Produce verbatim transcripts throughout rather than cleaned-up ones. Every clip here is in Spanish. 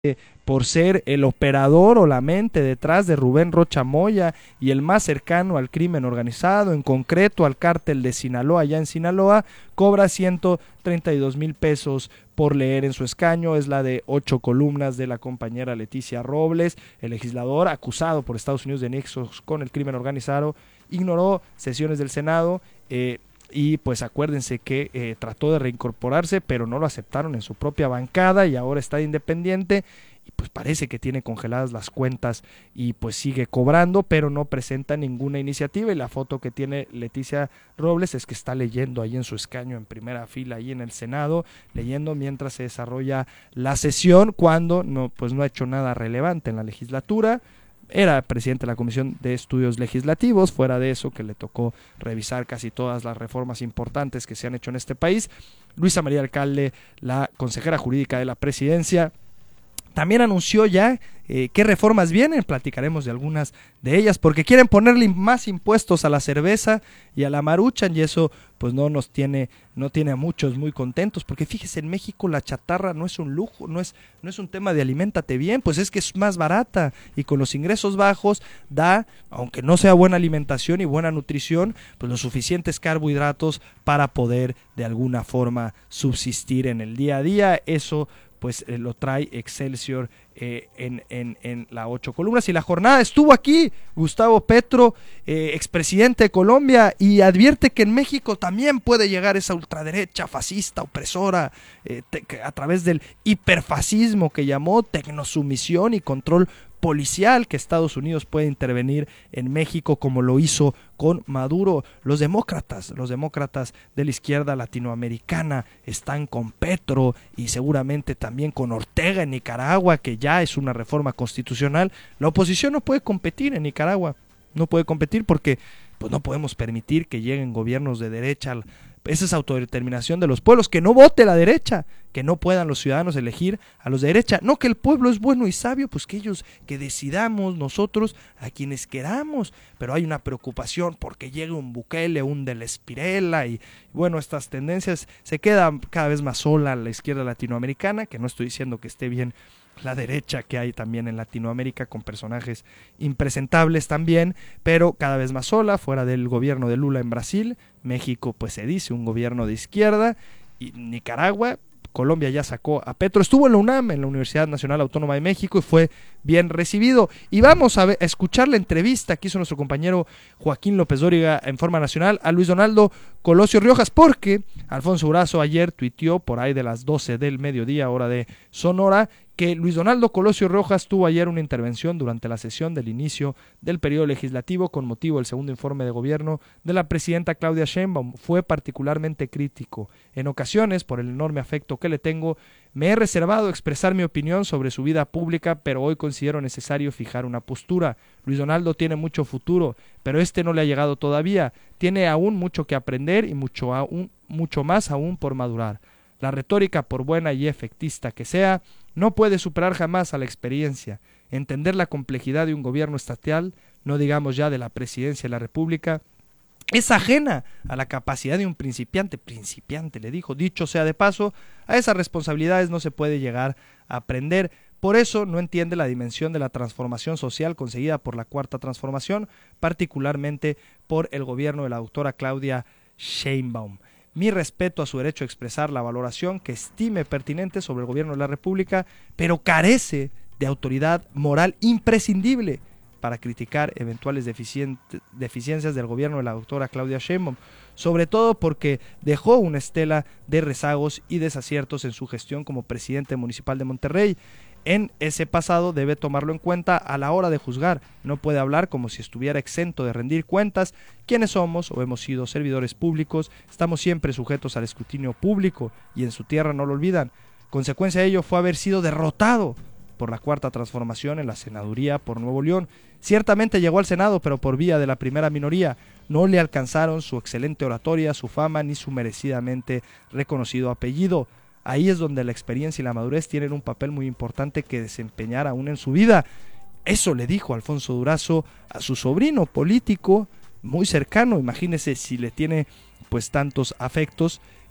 por ser el operador o la mente detrás de Rubén Rocha Moya y el más cercano al crimen organizado, en concreto al cártel de Sinaloa, allá en Sinaloa, cobra ciento treinta y dos mil pesos por leer en su escaño. Es la de ocho columnas de la compañera Leticia Robles. El legislador, acusado por Estados Unidos de nexos con el crimen organizado, ignoró sesiones del Senado, eh, y pues acuérdense que eh, trató de reincorporarse, pero no lo aceptaron en su propia bancada y ahora está independiente y pues parece que tiene congeladas las cuentas y pues sigue cobrando, pero no presenta ninguna iniciativa. Y la foto que tiene Leticia Robles es que está leyendo ahí en su escaño en primera fila ahí en el Senado, leyendo mientras se desarrolla la sesión, cuando no, pues no ha hecho nada relevante en la legislatura. Era presidente de la Comisión de Estudios Legislativos, fuera de eso que le tocó revisar casi todas las reformas importantes que se han hecho en este país. Luisa María Alcalde, la consejera jurídica de la presidencia, también anunció ya eh, qué reformas vienen. Platicaremos de algunas de ellas, porque quieren ponerle más impuestos a la cerveza y a la maruchan, y eso pues no nos tiene, no tiene a muchos muy contentos, porque fíjese, en México la chatarra no es un lujo, no es, no es un tema de aliméntate bien, pues es que es más barata, y con los ingresos bajos da, aunque no sea buena alimentación y buena nutrición, pues los suficientes carbohidratos para poder de alguna forma subsistir en el día a día. Eso pues eh, lo trae Excelsior eh, en, en, en la ocho columnas. Y la jornada estuvo aquí Gustavo Petro, eh, expresidente de Colombia, y advierte que en México también puede llegar esa ultraderecha fascista, opresora, eh, te, a través del hiperfascismo que llamó, tecnosumisión y control policial, que Estados Unidos puede intervenir en México como lo hizo con Maduro. Los demócratas, los demócratas de la izquierda latinoamericana están con Petro y seguramente también con Ortega en Nicaragua, que ya es una reforma constitucional. La oposición no puede competir en Nicaragua, no puede competir porque pues no podemos permitir que lleguen gobiernos de derecha. Esa es autodeterminación de los pueblos, que no vote la derecha, que no puedan los ciudadanos elegir a los de derecha. No, que el pueblo es bueno y sabio, pues que ellos, que decidamos nosotros a quienes queramos. Pero hay una preocupación porque llegue un Bukele, un Del Espirela, y bueno, estas tendencias. Se queda cada vez más sola la izquierda latinoamericana, que no estoy diciendo que esté bien la derecha que hay también en Latinoamérica, con personajes impresentables también, pero cada vez más sola, fuera del gobierno de Lula en Brasil. México pues se dice un gobierno de izquierda, y Nicaragua, Colombia ya sacó a Petro, estuvo en la UNAM, en la Universidad Nacional Autónoma de México, y fue bien recibido. Y vamos a, ver, a escuchar la entrevista que hizo nuestro compañero Joaquín López Dóriga en Forma Nacional a Luis Donaldo Colosio Riojas, porque Alfonso Durazo ayer tuiteó por ahí de las doce del mediodía, hora de Sonora, que Luis Donaldo Colosio Riojas tuvo ayer una intervención durante la sesión del inicio del periodo legislativo con motivo del segundo informe de gobierno de la presidenta Claudia Sheinbaum. Fue particularmente crítico. En ocasiones, por el enorme afecto que le tengo, me he reservado expresar mi opinión sobre su vida pública, pero hoy considero necesario fijar una postura. Luis Donaldo tiene mucho futuro, pero este no le ha llegado todavía. Tiene aún mucho que aprender y mucho, aún, mucho más aún por madurar. La retórica, por buena y efectista que sea, no puede superar jamás a la experiencia. Entender la complejidad de un gobierno estatal, no digamos ya de la presidencia de la República, es ajena a la capacidad de un principiante. Principiante, le dijo. Dicho sea de paso, a esas responsabilidades no se puede llegar a aprender. Por eso no entiende la dimensión de la transformación social conseguida por la Cuarta Transformación, particularmente por el gobierno de la doctora Claudia Sheinbaum. Mi respeto a su derecho a expresar la valoración que estime pertinente sobre el gobierno de la República, pero carece de autoridad moral imprescindible para criticar eventuales deficiencias del gobierno de la doctora Claudia Sheinbaum, sobre todo porque dejó una estela de rezagos y desaciertos en su gestión como presidente municipal de Monterrey. En ese pasado debe tomarlo en cuenta a la hora de juzgar. No puede hablar como si estuviera exento de rendir cuentas. Quienes somos o hemos sido servidores públicos, estamos siempre sujetos al escrutinio público, y en su tierra no lo olvidan. Consecuencia de ello fue haber sido derrotado por la Cuarta Transformación en la senaduría por Nuevo León. Ciertamente llegó al Senado, pero por vía de la primera minoría. No le alcanzaron su excelente oratoria, su fama, ni su merecidamente reconocido apellido. Ahí es donde la experiencia y la madurez tienen un papel muy importante que desempeñar aún en su vida. Eso le dijo Alfonso Durazo a su sobrino político muy cercano. Imagínese si le tiene pues tantos afectos,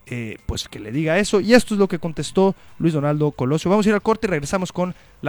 eh, pues que le diga eso. Y esto es lo que contestó Luis Donaldo Colosio. Vamos a ir al corte y regresamos con la